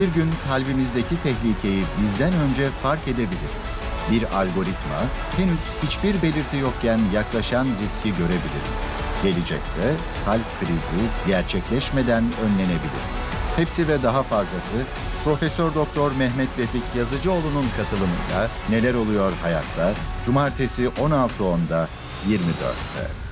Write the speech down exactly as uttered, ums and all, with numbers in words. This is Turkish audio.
Bir gün kalbimizdeki tehlikeyi bizden önce fark edebilir. Bir algoritma henüz hiçbir belirti yokken yaklaşan riski görebilir. Gelecekte kalp krizi gerçekleşmeden önlenebilir. Hepsi ve daha fazlası Profesör Doktor Mehmet Vefik Yazıcıoğlu'nun katılımıyla Neler Oluyor Hayatta Cumartesi on altı onda yirmi dörtte.